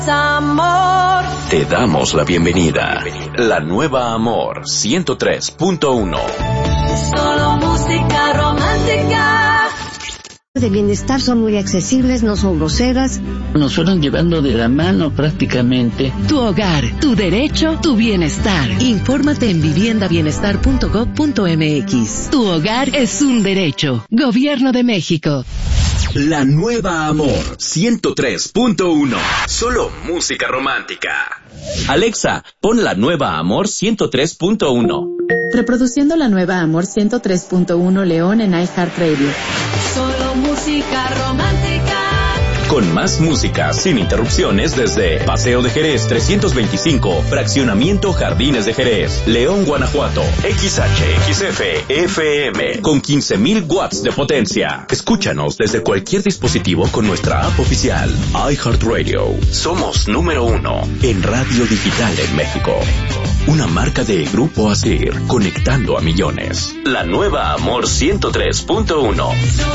Amor. Te damos la bienvenida. La nueva Amor 103.1. Solo música romántica. De bienestar son muy accesibles, no son groseras. Nos fueron llevando de la mano prácticamente. Tu hogar, tu derecho, tu bienestar. Infórmate en viviendabienestar.gov.mx. Tu hogar es un derecho. Gobierno de México. La nueva Amor 103.1. Solo música romántica. Alexa, pon la nueva Amor 103.1. Reproduciendo la nueva Amor 103.1 León en iHeartRadio. Solo música romántica. Con más música, sin interrupciones, desde Paseo de Jerez 325, Fraccionamiento Jardines de Jerez, León, Guanajuato, XHXF FM, con 15,000 watts de potencia. Escúchanos desde cualquier dispositivo con nuestra app oficial, iHeartRadio. Somos número 1 en radio digital en México. Una marca de Grupo Asir, conectando a millones. La nueva Amor 103.1.